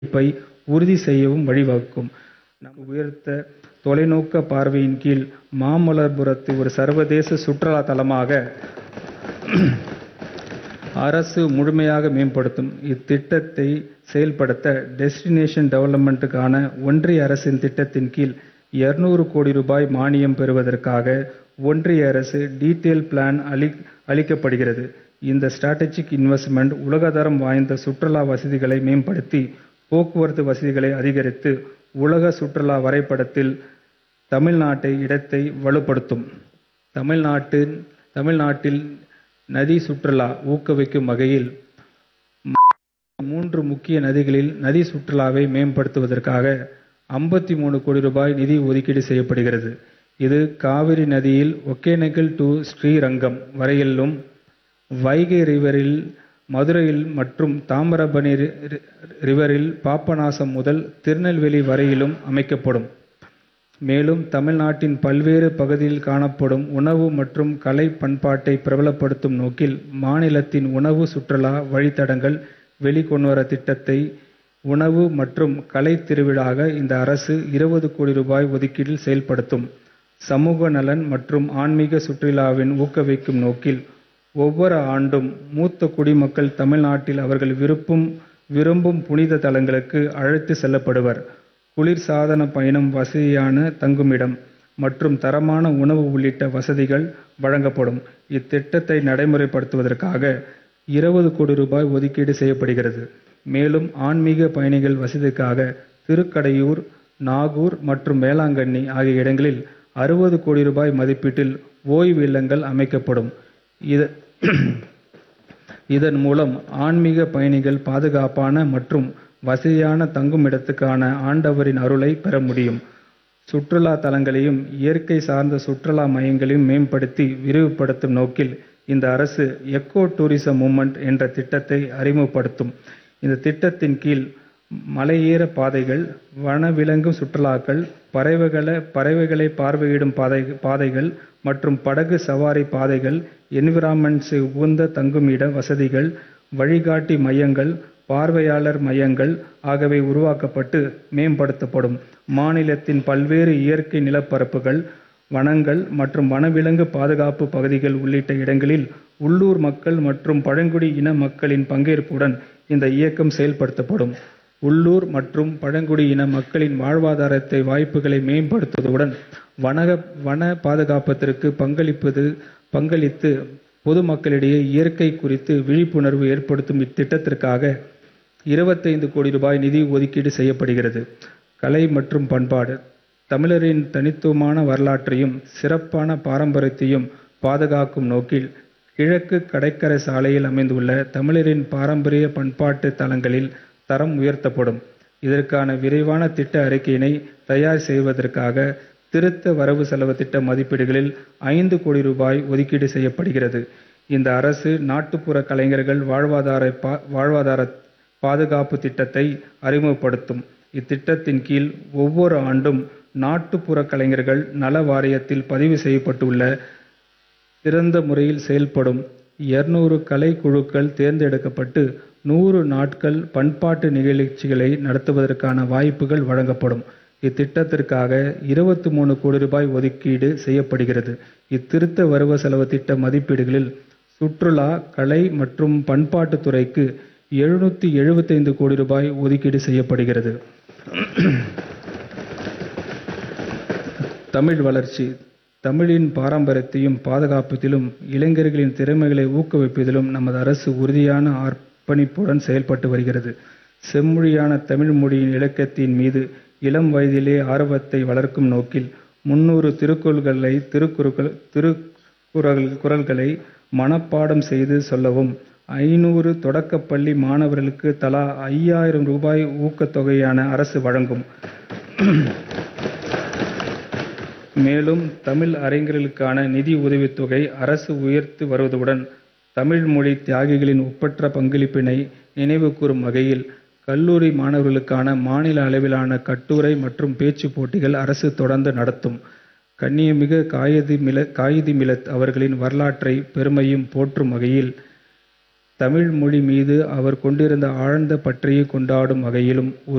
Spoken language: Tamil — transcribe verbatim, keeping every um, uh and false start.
பை உறுதி செய்யவும் வழிவகுக்கும். நம் உயர்த்த தொலைநோக்க பார்வையின் கீழ் மாமல்லபுரத்தை ஒரு சர்வதேச சுற்றுலா தலமாக அரசு முழுமையாக மேம்படுத்தும். இத்திட்டத்தை செயல்படுத்த டெஸ்டினேஷன் டெவலப்மெண்ட்டுக்கான ஒன்றிய அரசின் திட்டத்தின் கீழ் இருநூறு கோடி ரூபாய் மானியம் பெறுவதற்காக ஒன்றிய அரசு டீடெயில் பிளான் அளி அளிக்கப்படுகிறது. இந்த ஸ்ட்ராட்டஜிக் இன்வெஸ்ட்மெண்ட் உலகத்தரம் வாய்ந்த சுற்றுலா வசதிகளை மேம்படுத்தி போக்குவரத்து வசதிகளை அதிகரித்து உலக சுற்றுலா வரைபடத்தில் தமிழ்நாட்டை இடத்தை வலுப்படுத்தும். தமிழ்நாட்டின் தமிழ்நாட்டில் நதி சுற்றுலா ஊக்குவிக்கும் வகையில் மூன்று முக்கிய நதிகளில் நதி சுற்றுலாவை மேம்படுத்துவதற்காக ஐம்பத்தி மூணு கோடி ரூபாய் நிதி ஒதுக்கீடு செய்யப்படுகிறது. இது காவிரி நதியில் ஒகேனக்கல் டு ஸ்ரீரங்கம் வரையிலும், வைகை ரிவரில் மதுரையில் மற்றும் தாமிரபரணி ரிவரில் பாபநாசம் முதல் திருநெல்வேலி வரையிலும் அமைக்கப்படும். மேலும் தமிழ்நாட்டின் பல்வேறு பகுதியில் காணப்படும் உணவு மற்றும் கலை பண்பாட்டை பிரபலப்படுத்தும் நோக்கில் மாநிலத்தின் உணவு சுற்றுலா வழித்தடங்கள் வெளிக்கொணர திட்டத்தை உணவு மற்றும் கலை திருவிழாக இந்த அரசு இருபது கோடி ரூபாய் ஒதுக்கீட்டில் செயல்படுத்தும். சமூக நலன் மற்றும் ஆன்மீக சுற்றுலாவின் ஊக்குவிக்கும் நோக்கில் ஒவ்வொரு ஆண்டும் மூத்த குடிமக்கள் தமிழ்நாட்டில் அவர்கள் விருப்பும் விரும்பும் புனித தலங்களுக்கு அழைத்து செல்லப்படுவர். குளிர்சாதன பயணம், வசதியான தங்குமிடம் மற்றும் தரமான உணவு உள்ளிட்ட வசதிகள் வழங்கப்படும். இத்திட்டத்தை நடைமுறைப்படுத்துவதற்காக இருபது கோடி ரூபாய் ஒதுக்கீடு செய்யப்படுகிறது. மேலும் ஆன்மீக பயணிகள் வசதிக்காக திருக்கடையூர், நாகூர் மற்றும் வேளாங்கண்ணி ஆகிய இடங்களில் அறுபது கோடி ரூபாய் மதிப்பீட்டில் ஓய்வு இல்லங்கள் அமைக்கப்படும். இதன் மூலம் ஆன்மீக பயணிகள் பாதுகாப்பான மற்றும் வசதியான தங்குமிடத்துக்கான ஆண்டவரின் அருளை பெற முடியும். சுற்றுலா தலங்களையும் இயற்கை சார்ந்த சுற்றுலா மையங்களையும் மேம்படுத்தி விரிவுபடுத்தும் நோக்கில் இந்த அரசு எக்கோ டூரிசம் மூவ்மெண்ட் என்ற திட்டத்தை அறிமுகப்படுத்தும். இந்த திட்டத்தின் கீழ் மலையேற பாதைகள், வனவிலங்கு சுற்றுலாக்கள், பறவைகளை பறவைகளை பார்வையிடும் பாதை பாதைகள் மற்றும் படகு சவாரி பாதைகள், என்விரான்மெண்ட்ஸ் உகந்த தங்குமிட வசதிகள், வழிகாட்டி மையங்கள், பார்வையாளர் மையங்கள் ஆகியவை உருவாக்கப்பட்டு மேம்படுத்தப்படும். மாநிலத்தின் பல்வேறு இயற்கை நிலப்பரப்புகள், வனங்கள் மற்றும் வனவிலங்கு பாதுகாப்பு பகுதிகள் உள்ளிட்ட இடங்களில் உள்ளூர் மக்கள் மற்றும் பழங்குடி இன மக்களின் பங்கேற்புடன் இந்த இயக்கம் செயல்படுத்தப்படும். உள்ளூர் மற்றும் பழங்குடி இன மக்களின் வாழ்வாதாரத்தை வாய்ப்புகளை மேம்படுத்துவதுடன் வன வன பாதுகாப்பதற்கு பங்களிப்பது பங்களித்து பொதுமக்களிடையே இயற்கை குறித்து விழிப்புணர்வு ஏற்படுத்தும். இத்திட்டத்திற்காக இருபத்தைந்து கோடி ரூபாய் நிதி ஒதுக்கீடு செய்யப்படுகிறது. கலை மற்றும் பண்பாடு தமிழரின் தனித்துவமான வரலாற்றையும் சிறப்பான பாரம்பரியத்தையும் பாதுகாக்கும் நோக்கில் கிழக்கு கடற்கரை சாலையில் அமைந்துள்ள தமிழரின் பாரம்பரிய பண்பாட்டு தலங்களில் தரம் உயர்த்தப்படும். இதற்கான விரைவான திட்ட அறிக்கையினை தயார் செய்வதற்காக திருத்த வரவு செலவு திட்ட மதிப்பீடுகளில் ஐந்து கோடி ரூபாய் ஒதுக்கீடு செய்யப்படுகிறது. இந்த அரசு நாட்டுப்புற கலைஞர்கள் வாழ்வாதார பா வாழ்வாதார பாதுகாப்பு திட்டத்தை அறிமுகப்படுத்தும். இத்திட்டத்தின் கீழ் ஒவ்வொரு ஆண்டும் நாட்டுப்புற கலைஞர்கள் நல வாரியத்தில் பதிவு செய்யப்பட்டுள்ள சிறந்த முறையில் செயல்படும் இருநூறு கலை குழுக்கள் தேர்ந்தெடுக்கப்பட்டு நூறு நாட்கள் பண்பாட்டு நிகழ்ச்சிகளை நடத்துவதற்கான வாய்ப்புகள் வழங்கப்படும். இத்திட்டத்திற்காக இருபத்தி மூணு கோடி ரூபாய் ஒதுக்கீடு செய்யப்படுகிறது. இத்திருத்த வரவு செலவு திட்ட மதிப்பீடுகளில் சுற்றுலா, கலை மற்றும் பண்பாட்டுத் துறைக்கு எழுநூற்றி எழுபத்தைந்து கோடி ரூபாய் ஒதுக்கீடு செய்யப்படுகிறது. தமிழ் வளர்ச்சி தமிழின் பாரம்பரியத்தையும் பாதுகாப்பதிலும் இளைஞர்களின் திறமைகளை ஊக்குவிப்பதிலும் நமது அரசு உறுதியான அர்ப்பணிப்புடன் செயல்பட்டு வருகிறது. செம்மொழியான தமிழ் மொழியின் இலக்கியத்தின் மீது இளம் வயதிலே ஆர்வத்தை வளர்க்கும் நோக்கில் முன்னூறு திருக்குறள்களை திருக்குறள் திருக்குறள் குறள்களை மனப்பாடம் செய்து சொல்லவும், ஐநூறு தொடக்கப்பள்ளி மாணவர்களுக்கு தலா ஐயாயிரம் ரூபாய் ஊக்கத்தொகையான அரசு வழங்கும். மேலும் தமிழ் அறிஞர்களுக்கான நிதி உதவித்தொகை அரசு உயர்த்தி வருவதுடன் தமிழ் மொழி தியாகிகளின் ஒப்பற்ற பங்களிப்பினை நினைவு கூறும் வகையில் கல்லூரி மாணவர்களுக்கான மாநில அளவிலான கட்டுரை மற்றும் பேச்சு போட்டிகள் அரசு தொடர்ந்து நடத்தும். கண்ணியமிகு காயிது மிலத் காயிது மிலத் அவர்களின் வரலாற்றை பெருமையும் போற்றும் வகையில் தமிழ் மொழி மீது அவர் கொண்டிருந்த ஆழ்ந்த பற்றையை கொண்டாடும் வகையிலும்